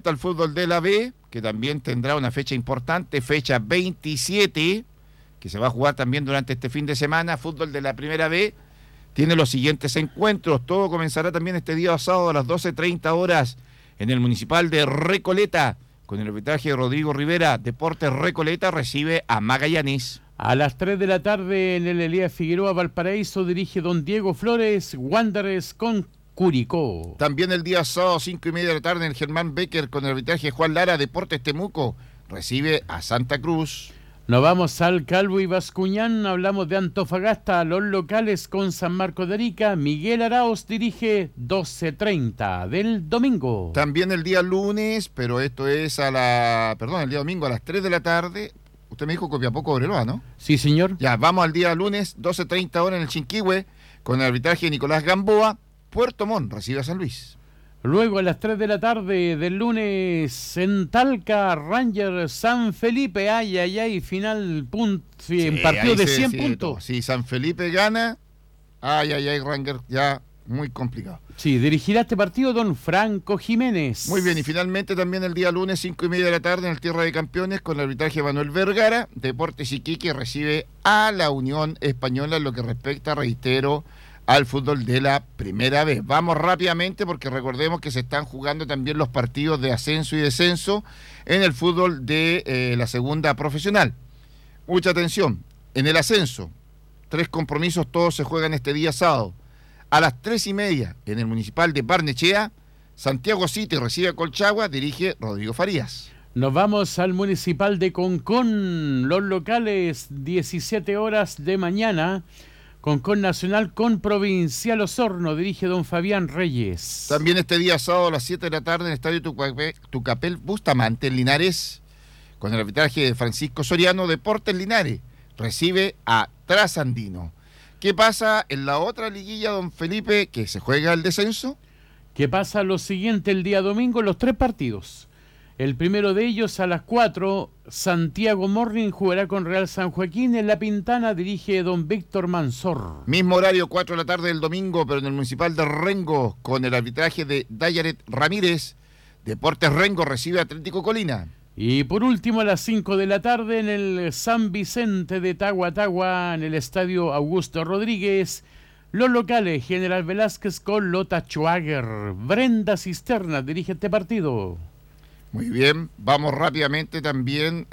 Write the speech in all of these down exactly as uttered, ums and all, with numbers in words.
cuenta el fútbol de la B, que también tendrá una fecha importante, fecha veintisiete, que se va a jugar también durante este fin de semana. Fútbol de la Primera B tiene los siguientes encuentros. Todo comenzará también este día sábado a las doce treinta horas en el Municipal de Recoleta, con el arbitraje de Rodrigo Rivera. Deportes Recoleta recibe a Magallanes. A las tres de la tarde en el Elías Figueroa Valparaíso dirige don Diego Flores, Wanderers con Curicó. También el día sábado, cinco y media de la tarde, en el Germán Becker, con el arbitraje de Juan Lara, Deportes Temuco recibe a Santa Cruz. Nos vamos al Calvo y Bascuñán, hablamos de Antofagasta, los locales con San Marcos de Arica. Miguel Arauz dirige doce treinta del domingo. También el día lunes, pero esto es a la, perdón, el día domingo a las tres de la tarde. Usted me dijo Copiapó Cobreloa, ¿no? Sí, señor. Ya, vamos al día lunes, doce treinta horas en el Chinquihue, con el arbitraje de Nicolás Gamboa. Puerto Montt recibe a San Luis. Luego a las tres de la tarde del lunes en Talca, Rangers San Felipe. Ay, ay, ay, final punto, sí, en partido de cien puntos. Si San Felipe gana, ay, ay, ay, Rangers ya muy complicado. Sí, dirigirá este partido don Franco Jiménez. Muy bien, y finalmente también el día lunes, cinco y media de la tarde, en el Tierra de Campeones, con el arbitraje de Manuel Vergara, Deportes Iquique recibe a la Unión Española, en lo que respecta, reitero, al fútbol de la Primera vez. Vamos rápidamente porque recordemos que se están jugando también los partidos de ascenso y descenso en el fútbol de eh, la segunda profesional. Mucha atención, en el ascenso, tres compromisos, todos se juegan este día sábado. A las tres y media, en el Municipal de Barnechea, Santiago City recibe a Colchagua, dirige Rodrigo Farías. Nos vamos al Municipal de Concón, los locales, diecisiete horas de mañana. Concón Nacional con Provincial Osorno, dirige don Fabián Reyes. También este día sábado a las siete de la tarde en el Estadio Tucapel, Tucapel Bustamante en Linares, con el arbitraje de Francisco Soriano, Deportes Linares recibe a Trasandino. ¿Qué pasa en la otra liguilla, don Felipe, que se juega el descenso? ¿Qué pasa lo siguiente el día domingo? Los tres partidos. El primero de ellos a las cuatro, Santiago Morning jugará con Real San Joaquín. En La Pintana dirige don Víctor Mansor. Mismo horario, cuatro de la tarde del domingo, pero en el Municipal de Rengo, con el arbitraje de Dayaret Ramírez. Deportes Rengo recibe a Atlético Colina. Y por último a las cinco de la tarde en el San Vicente de Tahuatahua, en el Estadio Augusto Rodríguez, los locales, General Velázquez con Lota Schwager. Brenda Cisterna dirige este partido. Muy bien, vamos rápidamente también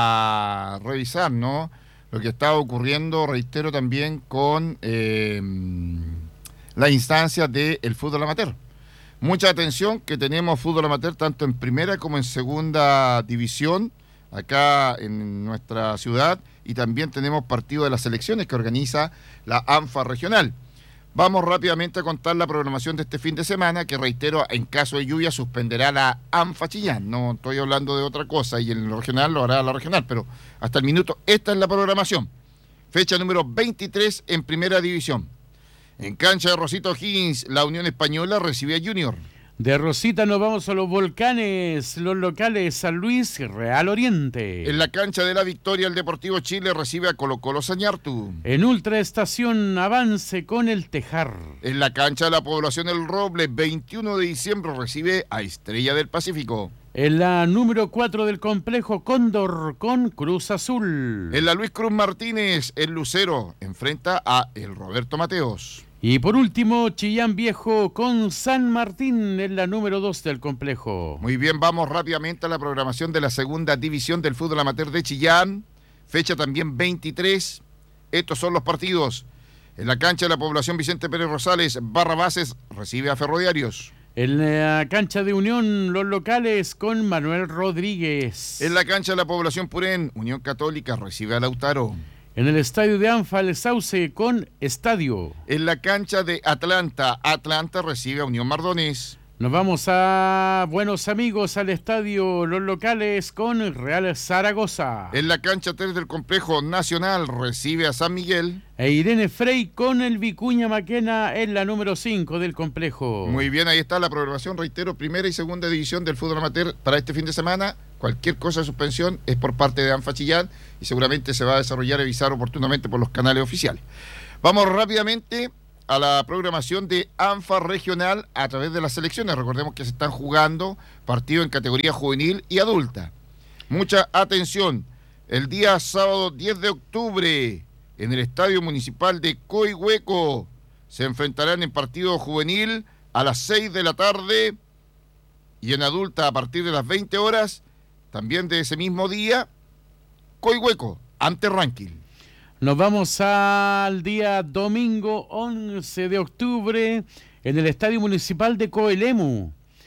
a revisar, ¿no?, lo que está ocurriendo, reitero, también con eh, la instancia del fútbol amateur. Mucha atención que tenemos fútbol amateur tanto en primera como en segunda división acá en nuestra ciudad, y también tenemos partido de las selecciones que organiza la ANFA regional. Vamos rápidamente a contar la programación de este fin de semana, que reitero, en caso de lluvia suspenderá la ANFA Chillán. No estoy hablando de otra cosa, y en lo regional lo hará la regional, pero hasta el minuto esta es la programación. Fecha número veintitrés en primera división. En cancha de Rosita O'Higgins, la Unión Española recibe a Junior. De Rosita nos vamos a los Volcanes, los locales San Luis, Real Oriente. En la cancha de La Victoria, el Deportivo Chile recibe a Colo Colo Sañartu. En Ultra Estación, Avance con el Tejar. En la cancha de la Población El Roble, veintiuno de diciembre recibe a Estrella del Pacífico. En la número cuatro del complejo, Cóndor con Cruz Azul. En la Luis Cruz Martínez, el Lucero enfrenta a el Roberto Mateos. Y por último, Chillán Viejo con San Martín en la número dos del complejo. Muy bien, vamos rápidamente a la programación de la segunda división del fútbol amateur de Chillán. Fecha también veintitrés. Estos son los partidos. En la cancha de la Población Vicente Pérez Rosales, Barrabases recibe a Ferroviarios. En la cancha de Unión, los locales con Manuel Rodríguez. En la cancha de la Población Purén, Unión Católica recibe a Lautaro. En el estadio de Anfa, el Sauce con Estadio. En la cancha de Atlanta, Atlanta recibe a Unión Mardones. Nos vamos a Buenos Amigos, al estadio Los Locales con Real Zaragoza. En la cancha tres del Complejo Nacional recibe a San Miguel. E Irene Frey con el Vicuña Maquena en la número cinco del complejo. Muy bien, ahí está la programación, reitero, primera y segunda división del fútbol amateur para este fin de semana. Cualquier cosa de suspensión es por parte de ANFA Chillán y seguramente se va a desarrollar y avisar oportunamente por los canales oficiales. Vamos rápidamente a la programación de ANFA Regional a través de las selecciones. Recordemos que se están jugando partidos en categoría juvenil y adulta. Mucha atención. El día sábado diez de octubre, en el Estadio Municipal de Coihueco, se enfrentarán en partido juvenil a las seis de la tarde y en adulta a partir de las veinte horas, también de ese mismo día, Coihueco ante Rankin. Nos vamos al día domingo once de octubre en el Estadio Municipal de Coelemu.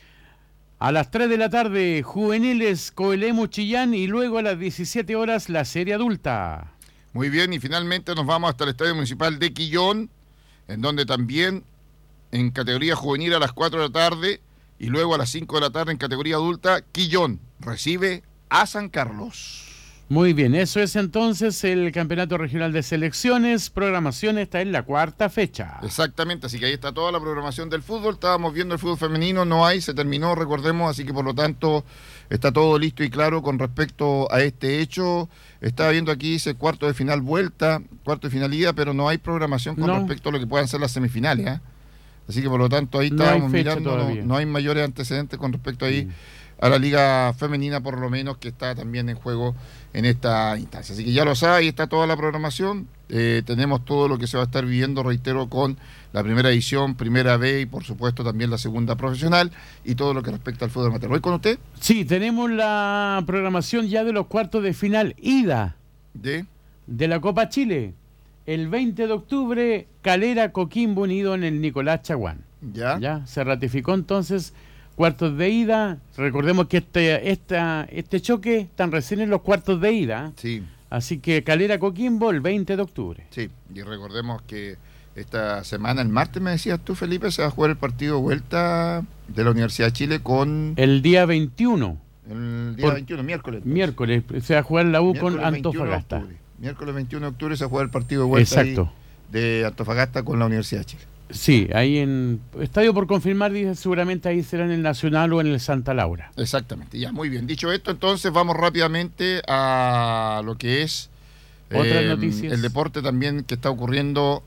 A las tres de la tarde, juveniles Coelemu Chillán y luego a las diecisiete horas la serie adulta. Muy bien, y finalmente nos vamos hasta el Estadio Municipal de Quillón, en donde también en categoría juvenil a las cuatro de la tarde y luego a las cinco de la tarde en categoría adulta, Quillón recibe a San Carlos. Muy bien, eso es entonces el Campeonato Regional de Selecciones. Programación está en la cuarta fecha. Exactamente, así que ahí está toda la programación del fútbol. Estábamos viendo el fútbol femenino, no hay, se terminó, recordemos, así que por lo tanto está todo listo y claro con respecto a este hecho. Estaba viendo aquí, dice cuarto de final vuelta, cuarto de final ida, pero no hay programación con no. respecto a lo que puedan ser las semifinales, ¿eh? Así que por lo tanto ahí no estábamos hay fecha mirando, no, no hay mayores antecedentes con respecto ahí. Mm. a la liga femenina por lo menos, que está también en juego en esta instancia. Así que ya lo sabe, ahí está toda la programación. Eh, tenemos todo lo que se va a estar viviendo, reitero, con la primera edición, primera B y por supuesto también la segunda profesional y todo lo que respecta al fútbol amateur. ¿Voy con usted? Sí, tenemos la programación ya de los cuartos de final ida de, de la Copa Chile. El veinte de octubre, Calera Coquimbo unido en el Nicolás Chaguán. Ya. Ya se ratificó entonces cuartos de ida. Recordemos que este esta, este choque están recién en los cuartos de ida. Sí. Así que Calera Coquimbo el veinte de octubre. Sí, y recordemos que esta semana, el martes, me decías tú, Felipe, se va a jugar el partido de vuelta de la Universidad de Chile con... El día veintiuno. El día veintiuno, miércoles. Entonces. Miércoles, se va a jugar la U miércoles con Antofagasta. Miércoles veintiuno de octubre se juega el partido de vuelta. Exacto. De Antofagasta con la Universidad de Chile. Sí, ahí en estadio por confirmar, dice, seguramente ahí será en el Nacional o en el Santa Laura. Exactamente, ya, muy bien. Dicho esto, entonces vamos rápidamente a lo que es otras eh, noticias. El deporte también que está ocurriendo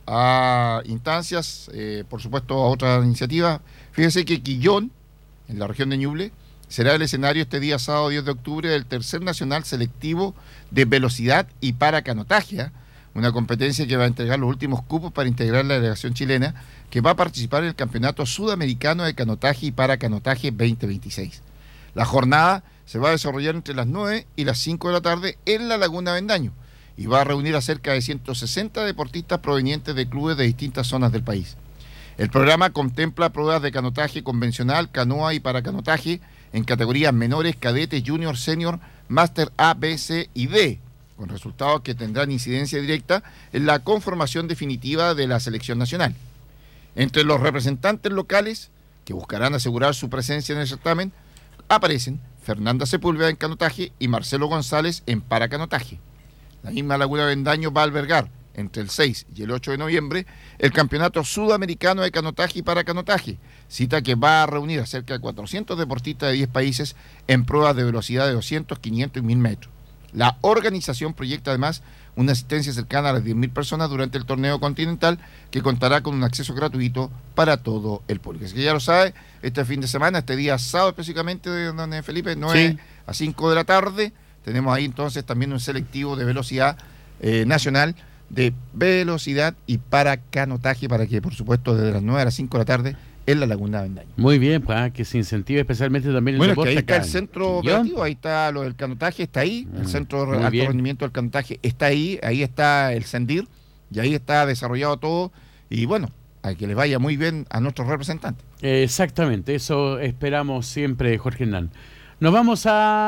a instancias, eh, por supuesto a otras iniciativas. Fíjese que Quillón, en la región de Ñuble, será el escenario este día sábado diez de octubre del tercer nacional selectivo de velocidad y paracanotaje, ¿eh? Una competencia que va a entregar los últimos cupos para integrar la delegación chilena que va a participar en el Campeonato Sudamericano de Canotaje y Paracanotaje veinte veintiséis. La jornada se va a desarrollar entre las nueve y las cinco de la tarde en la Laguna Vendaño y va a reunir a cerca de ciento sesenta deportistas provenientes de clubes de distintas zonas del país. El programa contempla pruebas de canotaje convencional, canoa y paracanotaje en categorías menores, cadetes, junior, senior, máster A, B, C y D, con resultados que tendrán incidencia directa en la conformación definitiva de la selección nacional. Entre los representantes locales, que buscarán asegurar su presencia en el certamen, aparecen Fernanda Sepúlveda en canotaje y Marcelo González en paracanotaje. La misma Laguna Vendaño va a albergar, entre el seis y el ocho de noviembre, el Campeonato Sudamericano de Canotaje y Paracanotaje, cita que va a reunir a cerca de cuatrocientos deportistas de diez países en pruebas de velocidad de doscientos, quinientos y mil metros. La organización proyecta además una asistencia cercana a las diez mil personas durante el torneo continental, que contará con un acceso gratuito para todo el público. Así que ya lo sabe, este fin de semana, este día sábado específicamente, de don Felipe, nueve sí. a cinco de la tarde, tenemos ahí entonces también un selectivo de velocidad eh, nacional, de velocidad y paracanotaje, para que por supuesto desde las nueve a las cinco de la tarde en la Laguna Vendaño. Muy bien, pues que se incentive especialmente también el bueno, deporte. Bueno, que ahí está acá, el centro operativo, ahí está lo del canotaje, está ahí, mm, el centro de alto bien. rendimiento del canotaje está ahí, ahí está el Sendir, y ahí está desarrollado todo, y bueno, a que les vaya muy bien a nuestros representantes. Exactamente, eso esperamos siempre, Jorge Hernán. Nos vamos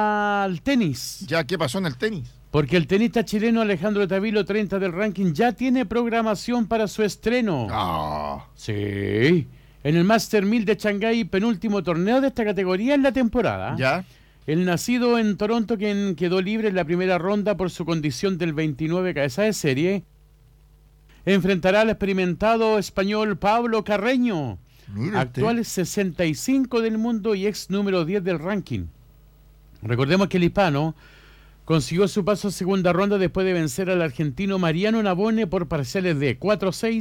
al tenis. ¿Ya qué pasó en el tenis? Porque el tenista chileno Alejandro Tavilo, treinta del ranking, ya tiene programación para su estreno. Oh. Sí. En el Master mil de Shanghái, penúltimo torneo de esta categoría en la temporada. Ya. El nacido en Toronto, quien quedó libre en la primera ronda por su condición del veintinueve cabeza de serie, enfrentará al experimentado español Pablo Carreño, Mírate. actual sesenta y cinco del mundo y ex número diez del ranking. Recordemos que el hispano consiguió su paso a segunda ronda después de vencer al argentino Mariano Navone por parciales de cuatro seis,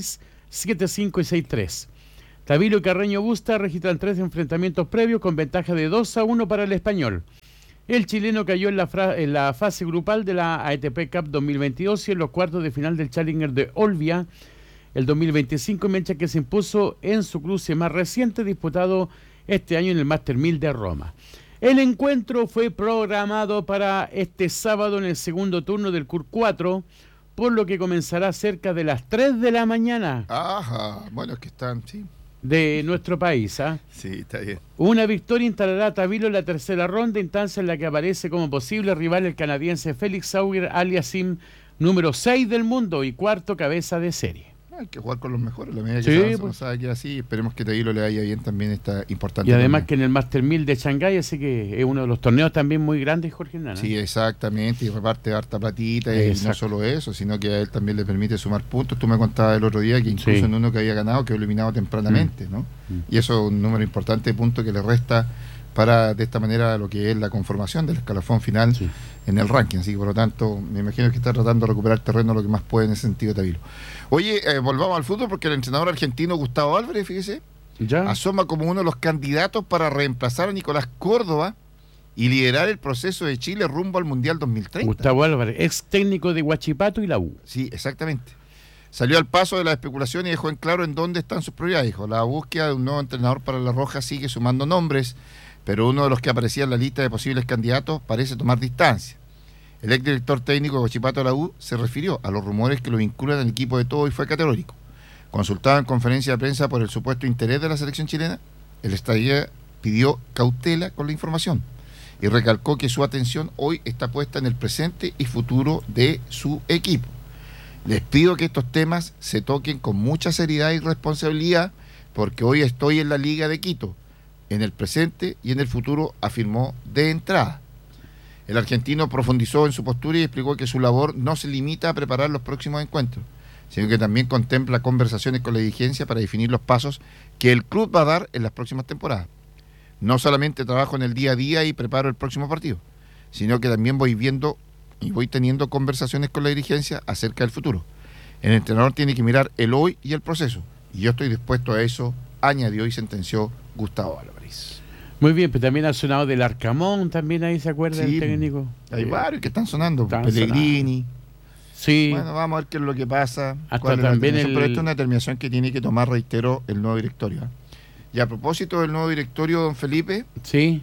siete cinco y seis tres. Tabilo y Carreño Busta registran tres enfrentamientos previos con ventaja de dos a uno para el Español. El chileno cayó en la, fra- en la fase grupal de la A T P Cup dos mil veintidós y en los cuartos de final del Challenger de Olbia el dos mil veinticinco, mientras que se impuso en su cruce más reciente disputado este año en el Master mil de Roma. El encuentro fue programado para este sábado en el segundo turno del C U R cuatro, por lo que comenzará cerca de las tres de la mañana. Ajá, bueno, es que están, sí. De nuestro país. ¿ah? Sí, está bien. Una victoria instalará a Tabilo en la tercera ronda, instancia en la que aparece como posible rival el canadiense Félix Auger-Aliassime, número seis del mundo y cuarto cabeza de serie. Hay que jugar con los mejores, la medida que Sí, se avanza, pues. no sabe que así. Esperemos que Tabilo le vaya bien también esta importante. Y además torneo. que en el Master mil de Shanghái, así que es uno de los torneos también muy grandes, Jorge Nana. Sí, exactamente, y reparte harta platita, y Exacto. no solo eso, sino que a él también le permite sumar puntos. Tú me contabas el otro día que incluso Sí. en uno que había ganado quedó eliminado tempranamente, ¿no? Mm. Y eso es un número importante de puntos que le resta para, de esta manera, lo que es la conformación del escalafón final Sí. en el ranking. Así que, por lo tanto, me imagino que está tratando de recuperar terreno lo que más puede en ese sentido Tabilo. Oye, eh, volvamos al fútbol porque el entrenador argentino Gustavo Álvarez, fíjese, ¿Ya? asoma como uno de los candidatos para reemplazar a Nicolás Córdoba y liderar el proceso de Chile rumbo al Mundial dos mil treinta. Gustavo Álvarez, ex técnico de Huachipato y la U. Sí, exactamente. Salió al paso de la especulación y dejó en claro en dónde están sus prioridades. Dijo, la búsqueda de un nuevo entrenador para La Roja sigue sumando nombres, pero uno de los que aparecía en la lista de posibles candidatos parece tomar distancia. El exdirector técnico de Huachipato de la U se refirió a los rumores que lo vinculan al equipo de todo y fue categórico. Consultado en conferencia de prensa por el supuesto interés de la selección chilena, el estadía pidió cautela con la información y recalcó que su atención hoy está puesta en el presente y futuro de su equipo. Les pido que estos temas se toquen con mucha seriedad y responsabilidad porque hoy estoy en la Liga de Quito, en el presente y en el futuro, afirmó de entrada. El argentino profundizó en su postura y explicó que su labor no se limita a preparar los próximos encuentros, sino que también contempla conversaciones con la dirigencia para definir los pasos que el club va a dar en las próximas temporadas. No solamente trabajo en el día a día y preparo el próximo partido, sino que también voy viendo y voy teniendo conversaciones con la dirigencia acerca del futuro. El entrenador tiene que mirar el hoy y el proceso, y yo estoy dispuesto a eso, añadió y sentenció Gustavo Álvarez. Muy bien, pero también ha sonado del Arcamón, también ahí se acuerda Sí, el técnico. Hay Eh, varios que están sonando, están Pellegrini. Sí, Bueno, vamos a ver qué es lo que pasa. Hasta cuál es la también determinación, el- Pero esta es una determinación que tiene que tomar, reitero, el nuevo directorio. ¿eh? Y a propósito del nuevo directorio, don Felipe, sí.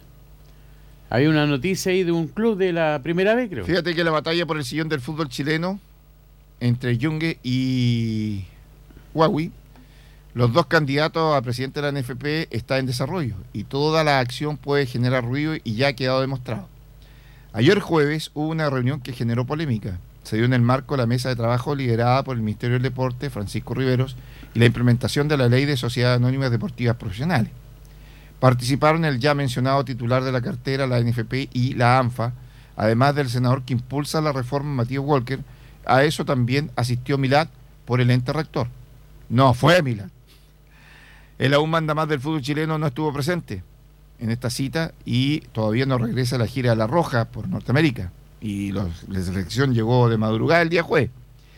Hay una noticia ahí de un club de la primera vez, creo. fíjate que la batalla por el sillón del fútbol chileno entre Yungue y Huawei, los dos candidatos a presidente de la N F P, está en desarrollo y toda la acción puede generar ruido y ya ha quedado demostrado. Ayer jueves hubo una reunión que generó polémica. Se dio en el marco de la mesa de trabajo liderada por el Ministerio del Deporte, Francisco Riveros, y la implementación de la Ley de Sociedades Anónimas Deportivas Profesionales. Participaron el ya mencionado titular de la cartera, la N F P y la ANFA, además del senador que impulsa la reforma, Matías Walker. A eso también asistió Milad por el ente rector. No fue Milad. El aún manda más del fútbol chileno no estuvo presente en esta cita y todavía no regresa a la gira de La Roja por Norteamérica. Y los, la selección llegó de madrugada el día jueves.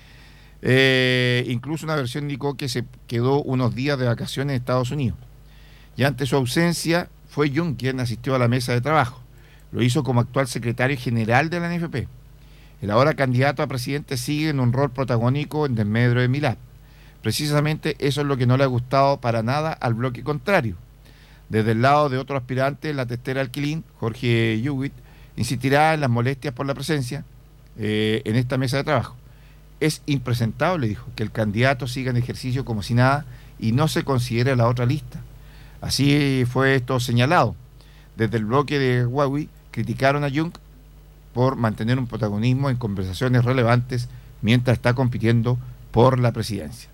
Eh, incluso una versión indicó que se quedó unos días de vacaciones en Estados Unidos. Y ante su ausencia fue Jung quien asistió a la mesa de trabajo. Lo hizo como actual secretario general de la N F P. El ahora candidato a presidente sigue en un rol protagónico en desmedro de Milad. Precisamente eso es lo que no le ha gustado para nada al bloque contrario. Desde el lado de otro aspirante, la testera Alquilín, Jorge Yuguit, insistirá en las molestias por la presencia eh, en esta mesa de trabajo. Es impresentable, dijo, que el candidato siga en ejercicio como si nada y no se considere la otra lista. Así fue esto señalado. Desde el bloque de Huawei criticaron a Jung por mantener un protagonismo en conversaciones relevantes mientras está compitiendo por la presidencia.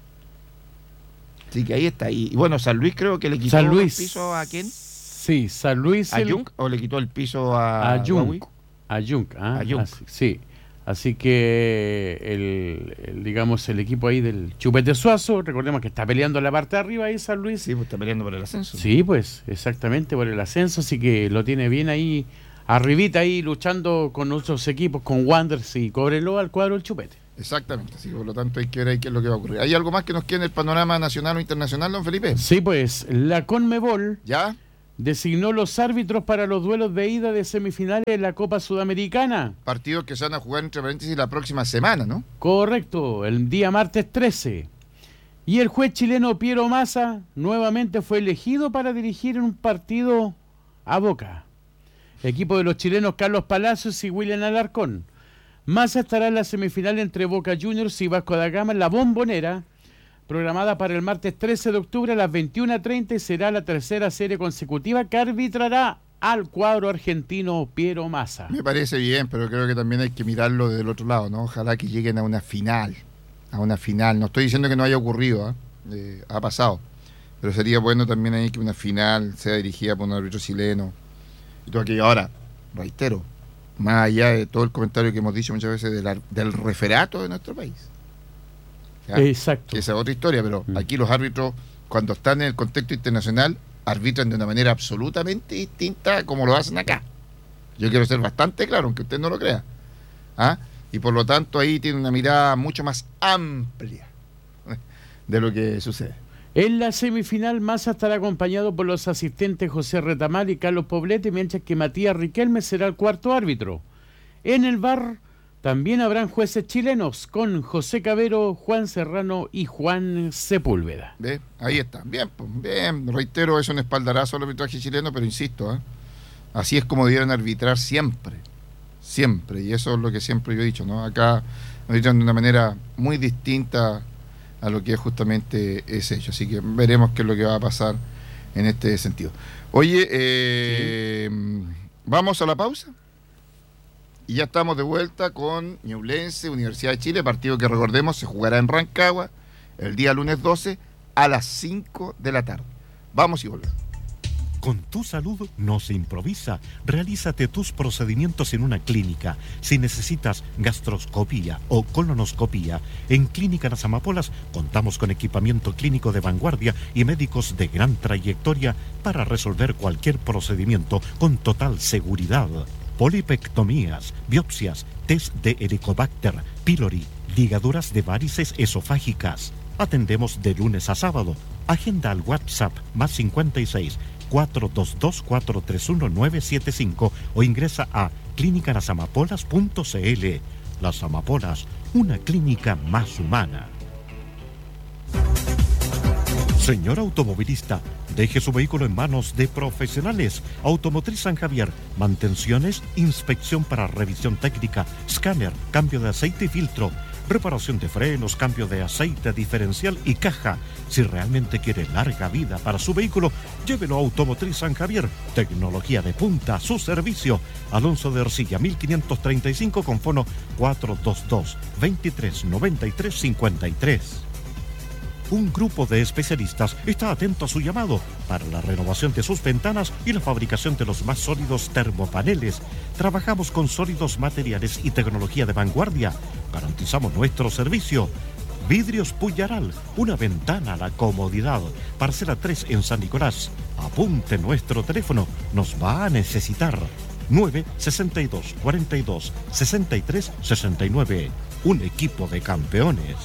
Así que ahí está. Y, y bueno, San Luis creo que le quitó San Luis. el piso a quién? Sí, San Luis. ¿A el- Jung o le quitó el piso a, A Huawei? Jung. A Jung, ah, A Jung. así- sí. Así que el, el, digamos el equipo ahí del Chupete Suazo, recordemos que está peleando la parte de arriba ahí San Luis. Sí, pues está peleando por el ascenso. Sí, pues, exactamente por el ascenso, así que lo tiene bien ahí, arribita ahí, luchando con otros equipos, con Wanderers y Cobreloa al cuadro del Chupete. Exactamente, así que por lo tanto hay que ver ahí qué es lo que va a ocurrir. ¿Hay algo más que nos quede en el panorama nacional o internacional, don Felipe? Sí, pues, la Conmebol ¿Ya? designó los árbitros para los duelos de ida de semifinales de la Copa Sudamericana. Partidos que se van a jugar entre paréntesis la próxima semana, ¿no? Correcto, el día martes trece. Y el juez chileno Piero Massa nuevamente fue elegido para dirigir un partido a Boca. Equipo de los chilenos Carlos Palacios y William Alarcón. Massa estará en la semifinal entre Boca Juniors y Vasco da Gama en la Bombonera, programada para el martes trece de octubre a las veintiuna treinta, y será la tercera serie consecutiva que arbitrará al cuadro argentino Piero Massa. Me parece bien, pero creo que también hay que mirarlo desde el otro lado, ¿no? Ojalá que lleguen a una final, a una final. No estoy diciendo que no haya ocurrido, ¿eh? Eh, ha pasado, pero sería bueno también ahí que una final sea dirigida por un árbitro chileno y todo aquello. Ahora, reitero, más allá de todo el comentario que hemos dicho muchas veces del, del referato de nuestro país. ¿Ya? Exacto. Que esa es otra historia, pero Mm. aquí los árbitros, cuando están en el contexto internacional, arbitran de una manera absolutamente distinta a como lo hacen acá. Yo quiero ser bastante claro, aunque usted no lo crea. ¿Ah? Y por lo tanto ahí tiene una mirada mucho más amplia de lo que sucede. En la semifinal, Massa estará acompañado por los asistentes José Retamal y Carlos Poblete, mientras que Matías Riquelme será el cuarto árbitro. En el V A R también habrán jueces chilenos, con José Cabero, Juan Serrano y Juan Sepúlveda. ¿Ve? Ahí está. Bien, pues, bien. Reitero, es un espaldarazo al arbitraje chileno, pero insisto, ¿eh? Así es como debieran arbitrar siempre. Siempre. Y eso es lo que siempre yo he dicho, ¿no? Acá arbitran de una manera muy distinta a lo que es justamente ese hecho. Así que veremos qué es lo que va a pasar en este sentido. Oye, eh, sí. Vamos a la pausa. Y ya estamos de vuelta con Ñublense, Universidad de Chile, partido que recordemos se jugará en Rancagua el día lunes doce a las cinco de la tarde. Vamos y volvemos. Con tu salud no se improvisa. Realízate tus procedimientos en una clínica. Si necesitas gastroscopía o colonoscopía, en Clínica Las Amapolas contamos con equipamiento clínico de vanguardia y médicos de gran trayectoria para resolver cualquier procedimiento con total seguridad. Polipectomías, biopsias, test de Helicobacter pylori, ligaduras de varices esofágicas. Atendemos de lunes a sábado. Agenda al WhatsApp más cincuenta y seis, cuatro dos dos, cuatro tres uno, nueve siete cinco o ingresa a clínica las amapolas punto c l. Las Amapolas, una clínica más humana. Señor automovilista, deje su vehículo en manos de profesionales. Automotriz San Javier, mantenciones, inspección para revisión técnica, escáner, cambio de aceite y filtro, reparación de frenos, cambio de aceite diferencial y caja. Si realmente quiere larga vida para su vehículo, llévelo a Automotriz San Javier. Tecnología de punta a su servicio. Alonso de Ercilla, mil quinientos treinta y cinco con fono cuatro dos dos, veintitrés noventa y tres cincuenta y tres. Un grupo de especialistas está atento a su llamado para la renovación de sus ventanas y la fabricación de los más sólidos termopaneles. Trabajamos con sólidos materiales y tecnología de vanguardia. Garantizamos nuestro servicio. Vidrios Puyaral, una ventana a la comodidad. Parcela tres en San Nicolás. Apunte nuestro teléfono, nos va a necesitar. nueve sesenta y dos, cuarenta y dos, sesenta y tres sesenta y nueve. Un equipo de campeones.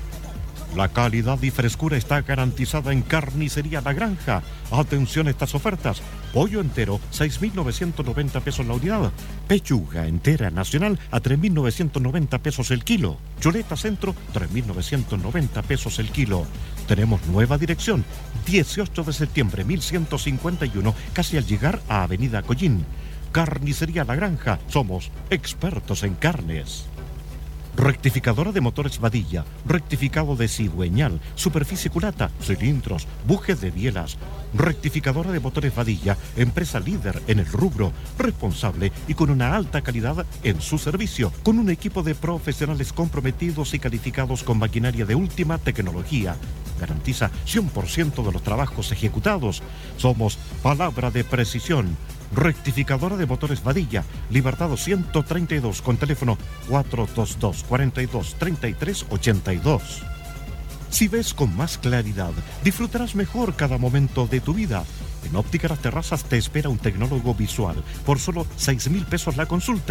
La calidad y frescura está garantizada en Carnicería La Granja. Atención a estas ofertas. Pollo entero, seis mil novecientos noventa pesos la unidad. Pechuga entera nacional a tres mil novecientos noventa pesos el kilo. Chuleta centro, tres mil novecientos noventa pesos el kilo. Tenemos nueva dirección, dieciocho de septiembre, mil ciento cincuenta y uno, casi al llegar a Avenida Collín. Carnicería La Granja, somos expertos en carnes. Rectificadora de motores Vadilla, rectificado de cigüeñal, superficie culata, cilindros, bujes de bielas. Rectificadora de motores Vadilla, empresa líder en el rubro, responsable y con una alta calidad en su servicio, con un equipo de profesionales comprometidos y calificados con maquinaria de última tecnología. Garantiza cien por ciento de los trabajos ejecutados. Somos palabra de precisión. Rectificadora de motores Vadilla, Libertad ciento treinta y dos, con teléfono cuatro dos dos, cuarenta y dos, treinta y tres ochenta y dos. Si ves con más claridad, disfrutarás mejor cada momento de tu vida. En Óptica Las Terrazas te espera un tecnólogo visual por solo seis mil pesos la consulta.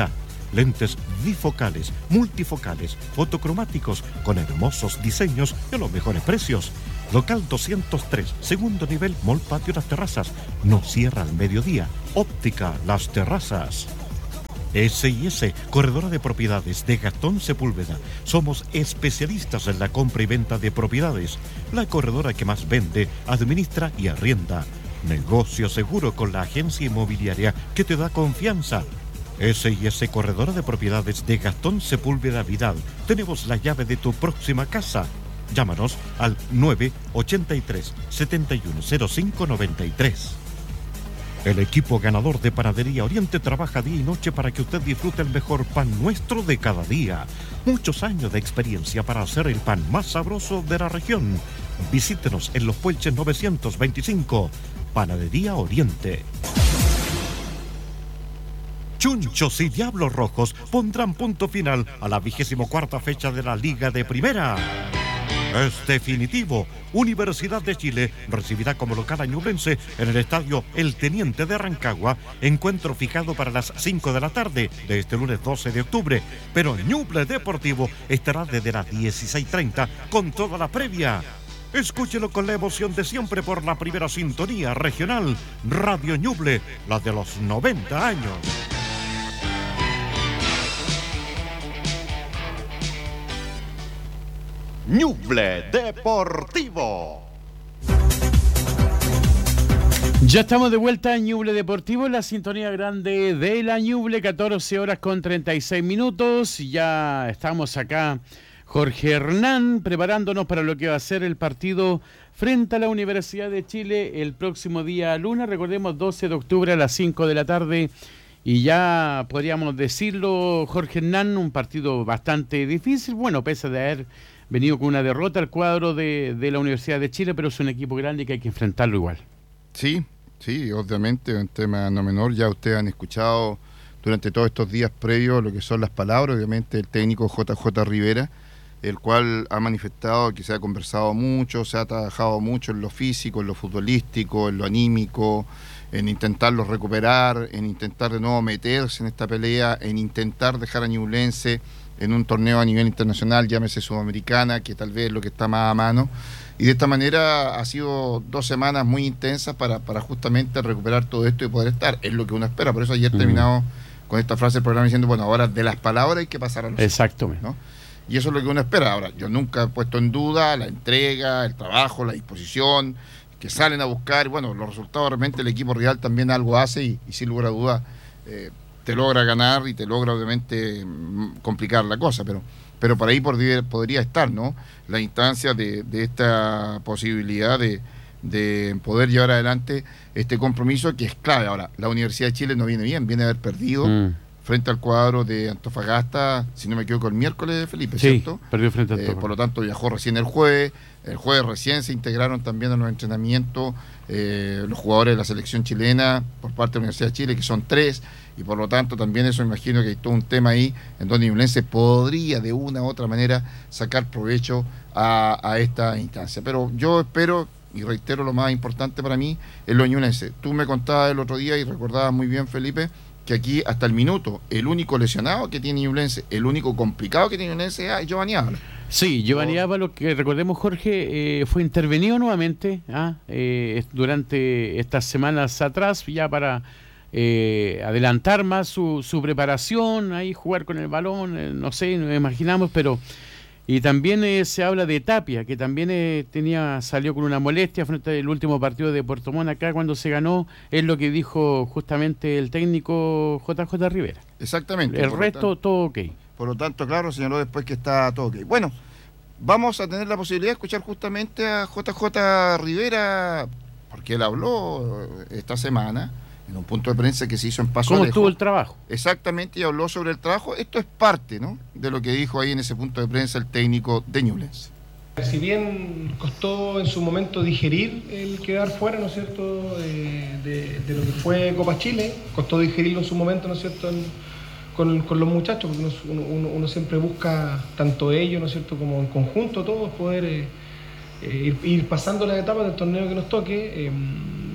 lentes bifocales, multifocales, fotocromáticos, con hermosos diseños y a los mejores precios. Local doscientos tres, segundo nivel, Mall Patio Las Terrazas. No cierra al mediodía. Óptica Las Terrazas. S y S, corredora de propiedades de Gastón Sepúlveda. Somos especialistas en la compra y venta de propiedades. La corredora que más vende, administra y arrienda. Negocio seguro con la agencia inmobiliaria que te da confianza. S y S, corredora de propiedades de Gastón Sepúlveda Vidal. Tenemos la llave de tu próxima casa. Llámanos al nueve ochenta y tres, setenta y uno cero cinco noventa y tres. El equipo ganador de Panadería Oriente trabaja día y noche para que usted disfrute el mejor pan nuestro de cada día. Muchos años de experiencia para hacer el pan más sabroso de la región. Visítenos en Los Puelches novecientos veinticinco. Panadería Oriente. Chunchos y Diablos Rojos pondrán punto final a la vigésimo cuarta fecha de la Liga de Primera. Es definitivo. Universidad de Chile recibirá como local a Ñublense en el estadio El Teniente de Rancagua, encuentro fijado para las cinco de la tarde de este lunes doce de octubre. Pero Ñuble Deportivo estará desde las dieciséis treinta con toda la previa. Escúchelo con la emoción de siempre por la primera sintonía regional, Radio Ñuble, la de los noventa años. Ñuble Deportivo. Ya estamos de vuelta en Ñuble Deportivo, la sintonía grande de la Ñuble, catorce horas con treinta y seis minutos. Ya estamos acá, Jorge Hernán, preparándonos para lo que va a ser el partido frente a la Universidad de Chile el próximo día lunes. Recordemos, doce de octubre a las cinco de la tarde. Y ya podríamos decirlo, Jorge Hernán, un partido bastante difícil. Bueno, pese a haber venido con una derrota al cuadro de, de la Universidad de Chile, pero es un equipo grande que hay que enfrentarlo igual. Sí, sí, obviamente, un tema no menor. Ya ustedes han escuchado durante todos estos días previos lo que son las palabras, obviamente, del técnico J J Rivera, el cual ha manifestado que se ha conversado mucho, se ha trabajado mucho en lo físico, en lo futbolístico, en lo anímico, en intentarlo recuperar, en intentar de nuevo meterse en esta pelea, en intentar dejar a Ñublense en un torneo a nivel internacional, llámese Sudamericana, que tal vez es lo que está más a mano. Y de esta manera ha sido dos semanas muy intensas para, para justamente recuperar todo esto y poder estar. Es lo que uno espera. Por eso ayer mm. terminamos con esta frase del programa diciendo, bueno, ahora de las palabras hay que pasar a los Exacto. ¿no? Y eso es lo que uno espera. Ahora, yo nunca he puesto en duda la entrega, el trabajo, la disposición, que salen a buscar. Bueno, los resultados realmente el equipo rival también algo hace y, y sin lugar a duda eh, te logra ganar y te logra obviamente complicar la cosa, pero pero por ahí podría, podría estar, ¿no? La instancia de, de esta posibilidad de, de poder llevar adelante este compromiso que es clave. Ahora, la Universidad de Chile no viene bien, viene a haber perdido mm. frente al cuadro de Antofagasta, si no me equivoco, el miércoles, Felipe, sí, ¿cierto? Perdió frente a Antofagasta. Eh, por lo tanto, viajó recién el jueves, el jueves recién se integraron también a los entrenamientos eh, los jugadores de la selección chilena por parte de la Universidad de Chile, que son tres, y por lo tanto también eso me imagino que hay todo un tema ahí en donde Ñublense podría de una u otra manera sacar provecho a, a esta instancia. Pero yo espero, y reitero, lo más importante para mí es lo Ñublense. Tú me contabas el otro día y recordabas muy bien, Felipe, que aquí hasta el minuto el único lesionado que tiene Ñublense, el único complicado que tiene Ñublense es Giovanni Ábalos. Sí, Giovanni Ábalos, que recordemos, Jorge, eh, fue intervenido nuevamente ¿ah? eh, durante estas semanas atrás, ya para eh, adelantar más su, su preparación, ahí jugar con el balón, eh, no sé, nos imaginamos, pero... Y también eh, se habla de Tapia, que también eh, tenía salió con una molestia frente al último partido de Puerto Montt acá cuando se ganó, es lo que dijo justamente el técnico J J Rivera. Exactamente. El resto, tanto, todo ok. Por lo tanto, claro, señaló después que está todo ok. Bueno, vamos a tener la posibilidad de escuchar justamente a J J Rivera, porque él habló esta semana en un punto de prensa que se hizo en Paso ¿Cómo Alejo. estuvo el trabajo? Exactamente, y habló sobre el trabajo. Esto es parte, ¿no?, de lo que dijo ahí en ese punto de prensa el técnico de Ñublense. Si bien costó en su momento digerir el quedar fuera, ¿no es cierto?, de, de, de lo que fue Copa Chile, costó digerirlo en su momento, ¿no es cierto?, en, con, con los muchachos, porque uno, uno, uno siempre busca, tanto ellos, ¿no es cierto?, como en conjunto todos, poder eh, eh, ir, ir pasando las etapas del torneo que nos toque. Eh,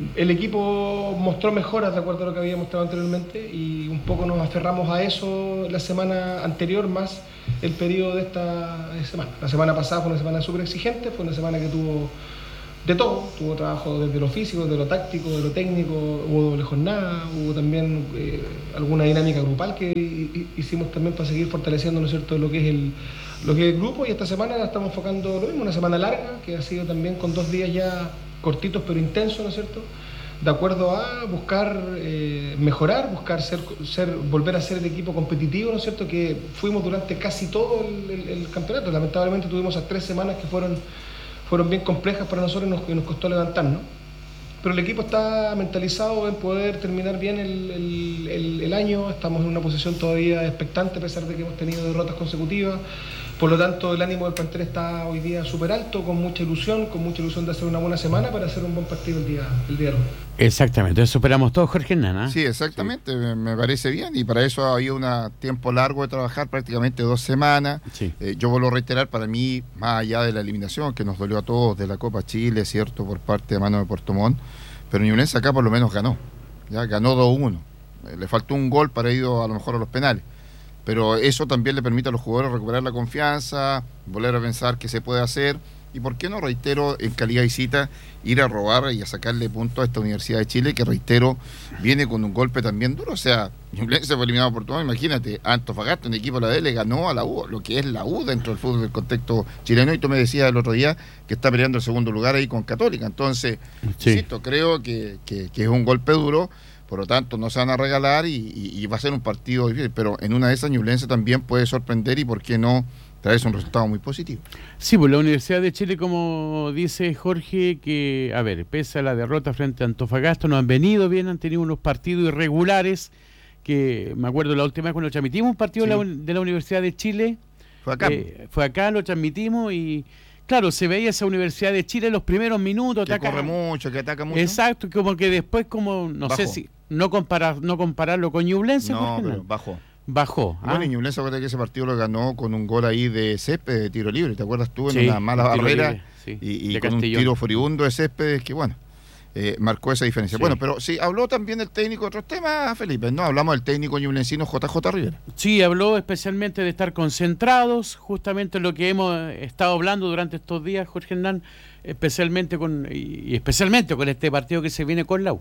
el equipo mostró mejoras de acuerdo a lo que había mostrado anteriormente y un poco nos aferramos a eso la semana anterior más el periodo de esta semana. La semana pasada fue una semana súper exigente, fue una semana que tuvo de todo, tuvo trabajo desde lo físico, de lo táctico, de lo técnico, hubo doble jornada, hubo también eh, alguna dinámica grupal que hicimos también para seguir fortaleciendo, ¿no es cierto?, lo que es el, lo que es el grupo, y esta semana la estamos enfocando lo mismo, una semana larga, que ha sido también con dos días ya cortitos pero intensos, ¿no es cierto?, de acuerdo a buscar eh, mejorar, buscar ser, ser, volver a ser el equipo competitivo, ¿no es cierto?, que fuimos durante casi todo el, el, el campeonato. Lamentablemente tuvimos esas tres semanas que fueron fueron bien complejas para nosotros y nos, y nos costó levantarnos. Pero el equipo está mentalizado en poder terminar bien el, el, el, el año. Estamos en una posición todavía expectante a pesar de que hemos tenido derrotas consecutivas. Por lo tanto, el ánimo del plantel está hoy día súper alto, con mucha ilusión, con mucha ilusión de hacer una buena semana para hacer un buen partido el día, el día de hoy. Exactamente, eso esperamos todos, Jorge Nana. Sí, exactamente, sí. Me, me parece bien, y para eso ha habido un tiempo largo de trabajar, prácticamente dos semanas. Sí. Eh, yo vuelvo a reiterar, para mí, más allá de la eliminación que nos dolió a todos de la Copa Chile, cierto, por parte de mano de Puerto Montt, pero Ñublense acá por lo menos ganó, ya ganó dos uno. Eh, le faltó un gol para ir a lo mejor a los penales. Pero eso también le permite a los jugadores recuperar la confianza, volver a pensar que se puede hacer, y por qué no, reitero, en calidad de visita, ir a robar y a sacarle puntos a esta Universidad de Chile, que reitero, viene con un golpe también duro. O sea, Ñublense fue eliminado por todo, imagínate, Antofagasta, un equipo de la D, le ganó a la U, lo que es la U dentro del fútbol del contexto chileno, y tú me decías el otro día que está peleando el segundo lugar ahí con Católica. Entonces, sí. insisto, creo que, que, que es un golpe duro. Por lo tanto, no se van a regalar y, y, y va a ser un partido difícil, pero en una de esas Ñublense también puede sorprender y por qué no traerse un resultado muy positivo. Sí, pues la Universidad de Chile, como dice Jorge, que, a ver, pese a la derrota frente a Antofagasta, no han venido bien, han tenido unos partidos irregulares, que me acuerdo la última vez cuando transmitimos un partido sí. de, la, de la Universidad de Chile, fue acá, eh, fue acá, lo transmitimos y... Claro, se veía esa Universidad de Chile en los primeros minutos. Que ataca, corre mucho, que ataca mucho. Exacto, como que después, como no bajó. sé si no comparar, no compararlo con Ñublense. No, pero bajó. Bajó. Bueno, ah. y Ñublense, acuérdate que ese partido lo ganó con un gol ahí de Céspedes, de tiro libre. ¿Te acuerdas tú? En sí, una mala barrera libre, sí, y, y con Castellón. Un tiro furibundo de Céspedes que, bueno, eh, marcó esa diferencia. Sí. Bueno, pero sí, habló también del técnico de otros temas, Felipe, ¿no? Hablamos del técnico ñublencino J J Rivera. Sí, habló especialmente de estar concentrados, justamente lo que hemos estado hablando durante estos días, Jorge Hernán, especialmente con y especialmente con este partido que se viene con la U.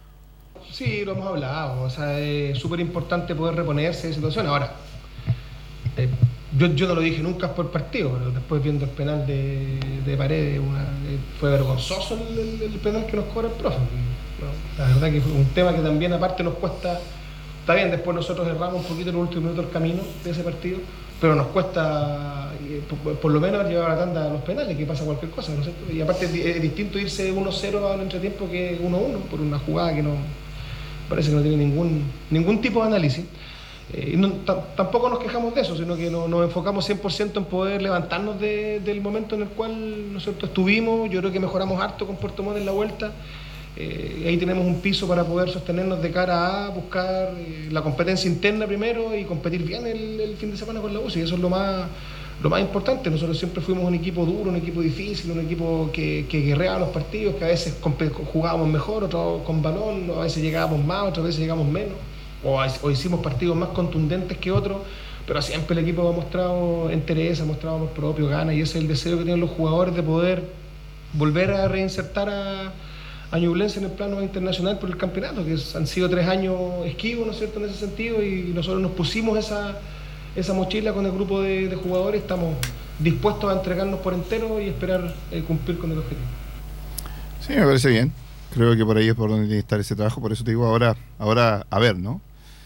Sí, lo hemos hablado, o sea, es súper importante poder reponerse de situaciones. Ahora, eh, yo, yo no lo dije nunca por partido, pero después viendo el penal de, de Paredes, una, eh, fue vergonzoso el, el, el penal que nos cobra el profe. ¿No? La verdad que fue un tema que también aparte nos cuesta, está bien, después nosotros erramos un poquito en el último minuto del camino de ese partido, pero nos cuesta eh, por, por lo menos llevar a la tanda a los penales, que pasa cualquier cosa, ¿no es cierto? Y aparte es, es distinto irse uno cero al entretiempo que uno uno, por una jugada que no parece que no tiene ningún, ningún tipo de análisis. Eh, y no, tampoco nos quejamos de eso, sino que no, nos enfocamos cien por ciento en poder levantarnos de, del momento en el cual nosotros estuvimos. Yo creo que mejoramos harto con Puerto Montt en la vuelta. Eh, ahí tenemos un piso para poder sostenernos de cara a buscar eh, la competencia interna primero y competir bien el, el fin de semana con la U C I. Eso es lo más, lo más importante. Nosotros siempre fuimos un equipo duro, un equipo difícil, un equipo que, que guerreaba los partidos, que a veces jugábamos mejor, otros con balón, a veces llegábamos más, otras veces llegamos menos. O, o hicimos partidos más contundentes que otros, pero siempre el equipo ha mostrado entereza, ha mostrado amor propio, ganas, y ese es el deseo que tienen los jugadores de poder volver a reinsertar a, a Ñublense en el plano internacional por el campeonato, que han sido tres años esquivos, ¿no es cierto?, en ese sentido, y nosotros nos pusimos esa, esa mochila con el grupo de, de jugadores, estamos dispuestos a entregarnos por entero y esperar eh, cumplir con el objetivo. Sí, me parece bien. Creo que por ahí es por donde tiene que estar ese trabajo, por eso te digo ahora, ahora a ver, ¿no?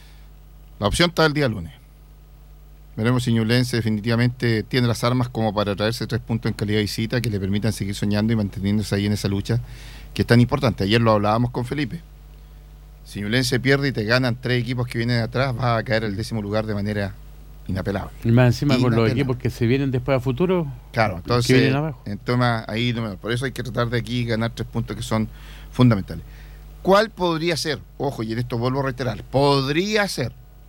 La opción está el día lunes. Veremos si Ñublense definitivamente tiene las armas como para traerse tres puntos en calidad de visita que le permitan seguir soñando y manteniéndose ahí en esa lucha que es tan importante. Ayer lo hablábamos con Felipe. Si Ñublense pierde y te ganan tres equipos que vienen de atrás, va a caer el décimo lugar de manera inapelable. Y más encima inapelable. Con los equipos que se vienen después a futuro. Claro, entonces, entonces ahí, por eso hay que tratar de aquí ganar tres puntos que son fundamentales. ¿Cuál podría ser? Ojo, y en esto vuelvo a reiterar, podría ser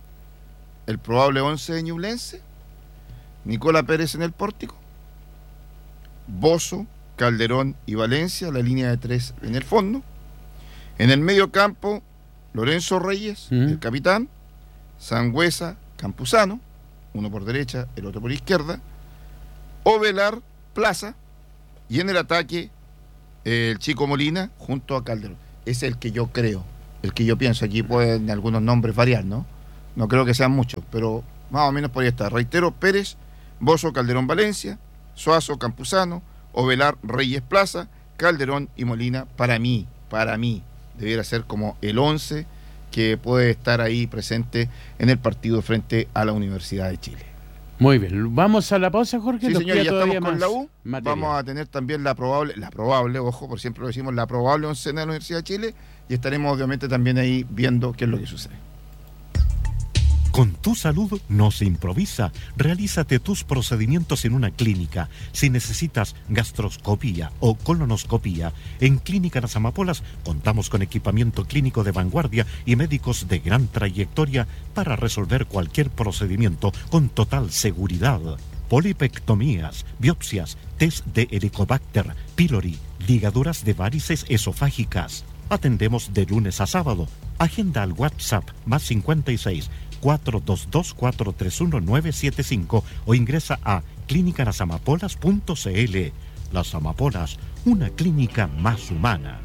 el probable once de Ñublense: Nicola Pérez en el pórtico, Bozo, Calderón y Valencia, la línea de tres en el fondo, En el medio campo, Lorenzo Reyes, Mm. el capitán, Sangüesa, Campuzano, uno por derecha, el otro por izquierda, Ovelar, Plaza, y en el ataque, eh, el Chico Molina junto a Calderón. Es el que yo creo, el que yo pienso. Aquí pueden algunos nombres variar, ¿no? No creo que sean muchos, pero más o menos podría estar. Reitero, Pérez, Bozo, Calderón, Valencia, Suazo, Campuzano, Ovelar, Reyes, Plaza, Calderón y Molina. Para mí, para mí, debiera ser como el once que puede estar ahí presente en el partido frente a la Universidad de Chile. Muy bien, vamos a la pausa, Jorge. Sí, Nos señor, queda ya todavía estamos con más la U. materia. Vamos a tener también la probable, la probable, ojo, por siempre lo decimos, la probable oncena de la Universidad de Chile, y estaremos obviamente también ahí viendo qué es lo que sucede. Con tu salud no se improvisa. Realízate tus procedimientos en una clínica. Si necesitas gastroscopía o colonoscopía, en Clínica Las Amapolas contamos con equipamiento clínico de vanguardia y médicos de gran trayectoria para resolver cualquier procedimiento con total seguridad. Polipectomías, biopsias, test de Helicobacter pylori, ligaduras de varices esofágicas. Atendemos de lunes a sábado. Agenda al WhatsApp más cincuenta y seis, cuatro dos dos, cuatro tres uno, nueve siete cinco o ingresa a clínica las amapolas punto c l. Las Amapolas, una clínica más humana.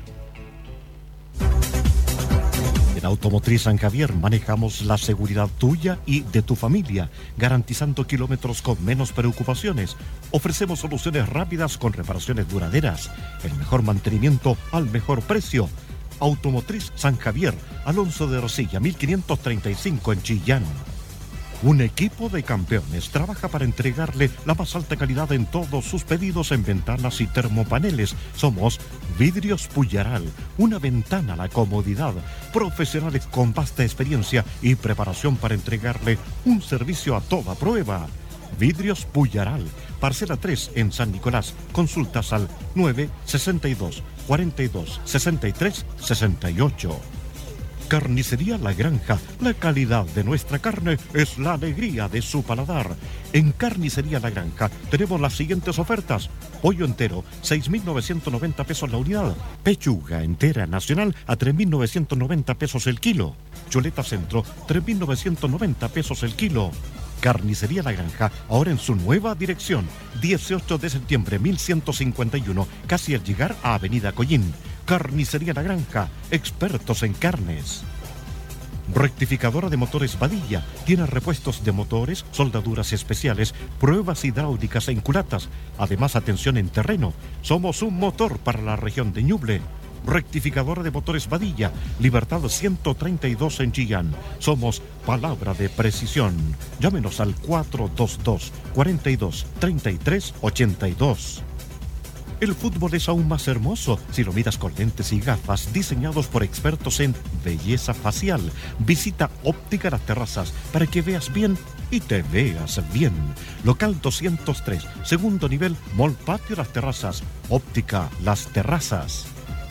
En Automotriz San Javier manejamos la seguridad tuya y de tu familia, garantizando kilómetros con menos preocupaciones. Ofrecemos soluciones rápidas con reparaciones duraderas, el mejor mantenimiento al mejor precio. Automotriz San Javier, Alonso de Rosilla, mil quinientos treinta y cinco en Chillán. Un equipo de campeones trabaja para entregarle la más alta calidad en todos sus pedidos en ventanas y termopaneles. Somos Vidrios Puyaral, una ventana a la comodidad. Profesionales con vasta experiencia y preparación para entregarle un servicio a toda prueba. Vidrios Puyaral, parcela tres en San Nicolás. Consultas al nueve sesenta y dos, cuarenta y dos, sesenta y tres, sesenta y ocho. Carnicería La Granja, la calidad de nuestra carne es la alegría de su paladar. En Carnicería La Granja tenemos las siguientes ofertas. Pollo entero, seis mil novecientos noventa pesos la unidad. Pechuga entera nacional a tres mil novecientos noventa pesos el kilo. Chuleta centro, tres mil novecientos noventa pesos el kilo. Carnicería La Granja, ahora en su nueva dirección, dieciocho de septiembre mil ciento cincuenta y uno, casi al llegar a Avenida Collín. Carnicería La Granja, expertos en carnes. Rectificadora de motores Badilla, tiene repuestos de motores, soldaduras especiales, pruebas hidráulicas e inculatas, además atención en terreno. Somos un motor para la región de Ñuble. Rectificadora de motores Badilla, Libertad ciento treinta y dos en Chillán. Somos palabra de precisión. Llámenos al cuatro dos dos, cuarenta y dos, treinta y tres, ochenta y dos. El fútbol es aún más hermoso si lo miras con lentes y gafas diseñados por expertos en belleza facial. Visita Óptica Las Terrazas para que veas bien y te veas bien. Local doscientos tres, segundo nivel, Mall Patio Las Terrazas. Óptica Las Terrazas.